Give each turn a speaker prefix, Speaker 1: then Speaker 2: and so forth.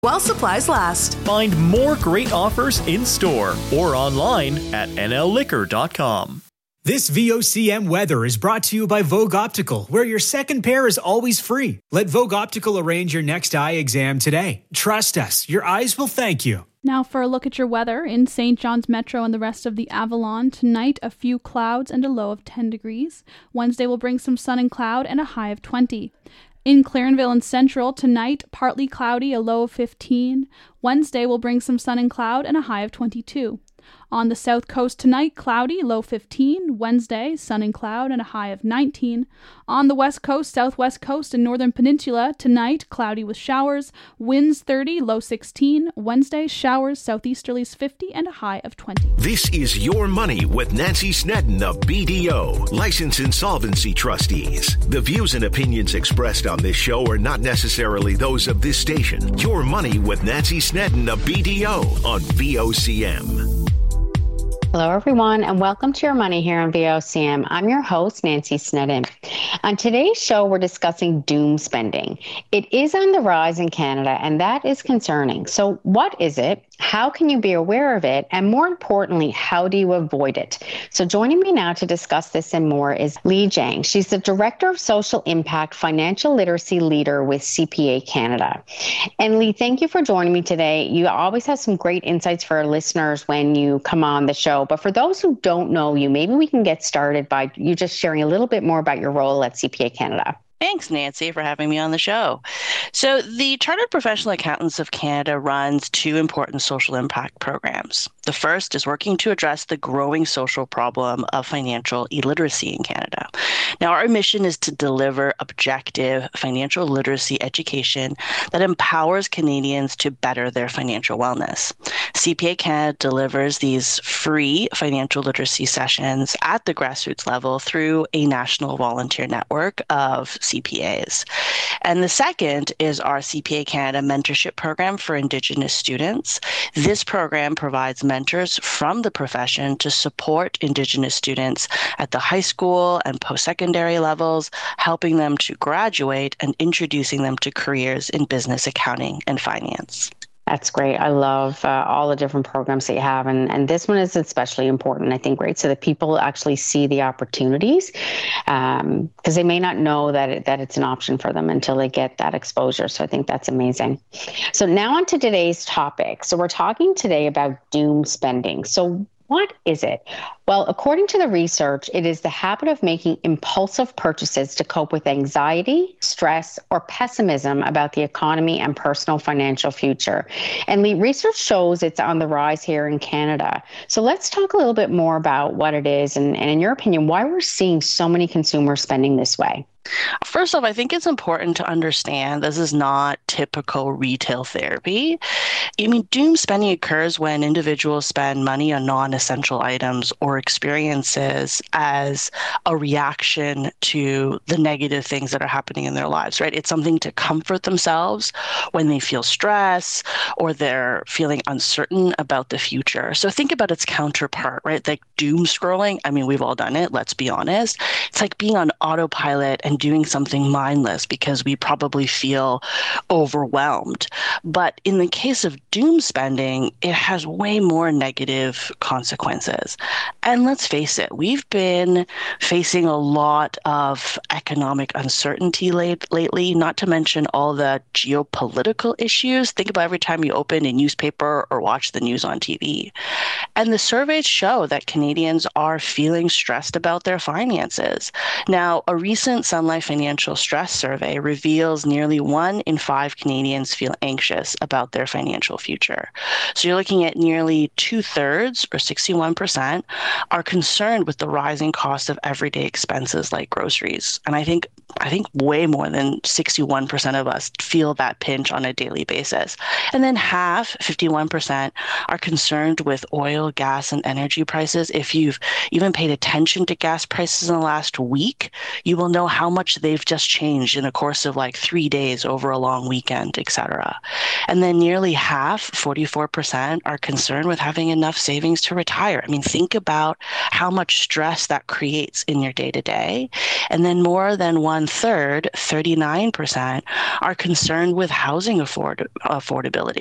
Speaker 1: while supplies last.
Speaker 2: Find more great offers in store or online at nlliquor.com.
Speaker 3: This VOCM weather is brought to you by Vogue Optical, where your second pair is always free. Let Vogue Optical arrange your next eye exam today. Trust us, your eyes will thank you.
Speaker 4: Now for a look at your weather. In St. John's Metro and the rest of the Avalon, tonight a few clouds and a low of 10 degrees. Wednesday will bring some sun and cloud and a high of 20. In Clarenville and Central, tonight partly cloudy, a low of 15. Wednesday will bring some sun and cloud and a high of 22. On the south coast tonight, cloudy, low 15. Wednesday, sun and cloud and a high of 19. On the west coast, southwest coast, and northern peninsula, tonight, cloudy with showers. Winds 30, low 16. Wednesday, showers, southeasterlies 50 and a high of 20.
Speaker 5: This is Your Money with Nancy Snedden of BDO, Licensed Insolvency Trustees. The views and opinions expressed on this show are not necessarily those of this station. Your Money with Nancy Snedden of BDO on VOCM.
Speaker 6: Hello, everyone, and welcome to Your Money here on VOCM. I'm your host, Nancy Snedden. On today's show, we're discussing doom spending. It is on the rise in Canada, and that is concerning. So what is it? How can you be aware of it? And more importantly, how do you avoid it? So joining me now to discuss this and more is Lee Jang. She's the Director of Social Impact Financial Literacy Leader with CPA Canada. And Lee, thank you for joining me today. You always have some great insights for our listeners when you come on the show. But for those who don't know you, maybe we can get started by you just sharing a little bit more about your role at CPA Canada.
Speaker 7: Thanks, Nancy, for having me on the show. So the Chartered Professional Accountants of Canada runs two important social impact programs. The first is working to address the growing social problem of financial illiteracy in Canada. Now, our mission is to deliver objective financial literacy education that empowers Canadians to better their financial wellness. CPA Canada delivers these free financial literacy sessions at the grassroots level through a national volunteer network of CPAs. And the second is our CPA Canada mentorship program for Indigenous students. This program provides mentors from the profession to support Indigenous students at the high school and post-secondary levels, helping them to graduate and introducing them to careers in business, accounting, and finance.
Speaker 6: That's great. I love all the different programs that you have. And this one is especially important, I think, right? So that people actually see the opportunities because they may not know that it's an option for them until they get that exposure. So I think that's amazing. So now on to today's topic. So we're talking today about doom spending. So what is it? Well, according to the research, it is the habit of making impulsive purchases to cope with anxiety, stress, or pessimism about the economy and personal financial future. And the research shows it's on the rise here in Canada. So let's talk a little bit more about what it is and in your opinion, why we're seeing so many consumers spending this way.
Speaker 7: First off, I think it's important to understand this is not typical retail therapy. I mean, doom spending occurs when individuals spend money on non-essential items or experiences as a reaction to the negative things that are happening in their lives, right? It's something to comfort themselves when they feel stress or they're feeling uncertain about the future. So think about its counterpart, right? Like doom scrolling. I mean, we've all done it, let's be honest. It's like being on autopilot and doing something mindless because we probably feel overwhelmed. But in the case of doom spending, it has way more negative consequences. And let's face it, we've been facing a lot of economic uncertainty lately, not to mention all the geopolitical issues. Think about every time you open a newspaper or watch the news on TV. And the surveys show that Canadians are feeling stressed about their finances. Now, a recent Sun Life Financial Stress Survey reveals nearly 1 in 5 Canadians feel anxious about their financial future. So you're looking at nearly 2/3 or 61% are concerned with the rising cost of everyday expenses like groceries. And I think way more than 61% of us feel that pinch on a daily basis. And then 51% are concerned with oil, gas, and energy prices. If you've even paid attention to gas prices in the last week, you will know how much they've just changed in the course of like 3 days over a long weekend, etc. And then nearly 44%, are concerned with having enough savings to retire. I mean, think about how much stress that creates in your day-to-day. And then more than 1 1/3, 39%, are concerned with housing affordability.